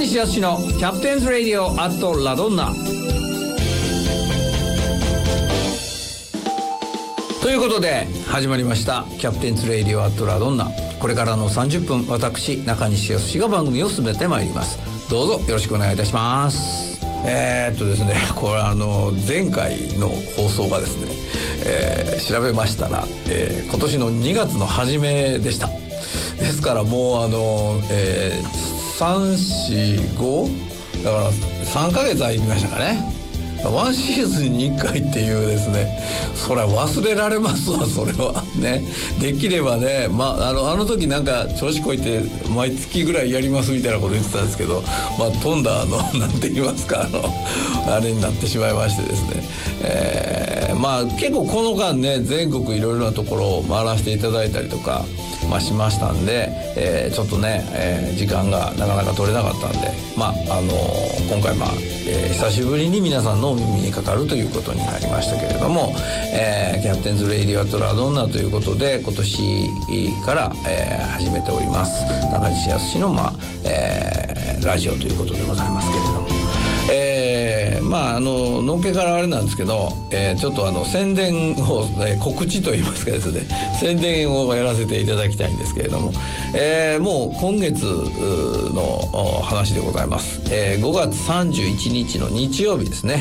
西康のキャプテンズラディオアットラドンナということで始まりましたキャプテンズラディオアットラドンナ。これからの30分、私中西康が番組を進めてまいります。どうぞよろしくお願いいたします。ですね、これ前回の放送がですね、調べましたら、今年の2月の初めでした。ですからもう345だから3ヶ月空きましたかね。ワンシーズンに1回っていうですね、それは忘れられますわ。それはね、できればね、あの時なんか調子こいて毎月ぐらいやりますみたいなこと言ってたんですけど、飛んだなんて言いますか、あれになってしまいましてですね、結構この間ね、全国いろいろなところを回らせていただいたりとかしましたんで、ちょっとね、時間がなかなか取れなかったんで、今回久しぶりに皆さんのお耳にかかるということになりましたけれども、キャプテンズレイディオアットラドンナということで今年から、始めております中西康の、ラジオということでございますけれども、のっけからあれなんですけど、ちょっと宣伝を、告知といいますかですね、宣伝をやらせていただきたいんですけれども、もう今月の話でございます。5月31日の日曜日ですね、